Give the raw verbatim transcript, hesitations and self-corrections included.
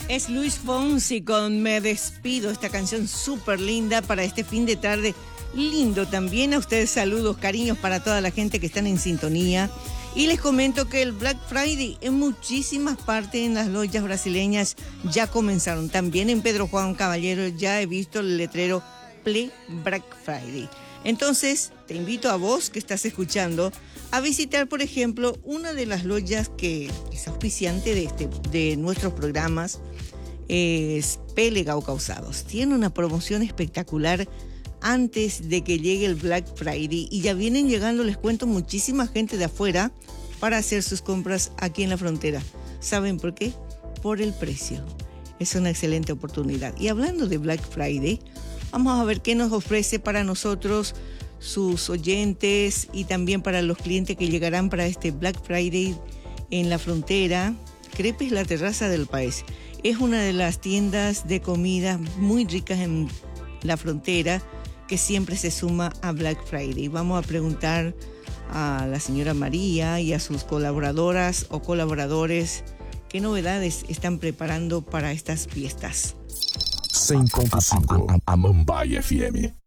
Es Luis Fonsi con Me Despido, esta canción súper linda para este fin de tarde. Lindo también. A ustedes saludos, cariños para toda la gente que están en sintonía. Y les comento que el Black Friday en muchísimas partes en las loyas brasileñas ya comenzaron. También en Pedro Juan Caballero ya he visto el letrero Play Black Friday. Entonces, te invito a vos que estás escuchando a visitar, por ejemplo, una de las loyas que es auspiciante de, este, de nuestros programas, es Pélega o Calzados. Tiene una promoción espectacular antes de que llegue el Black Friday y ya vienen llegando, les cuento, muchísima gente de afuera para hacer sus compras aquí en la frontera. ¿Saben por qué? Por el precio. Es una excelente oportunidad. Y hablando de Black Friday, vamos a ver qué nos ofrece para nosotros, sus oyentes y también para los clientes que llegarán para este Black Friday en la frontera. Crepes La Terraza del País. Es una de las tiendas de comida muy ricas en la frontera que siempre se suma a Black Friday. Vamos a preguntar a la señora María y a sus colaboradoras o colaboradores qué novedades están preparando para estas fiestas. cem ponto cinco a Mumbai F M.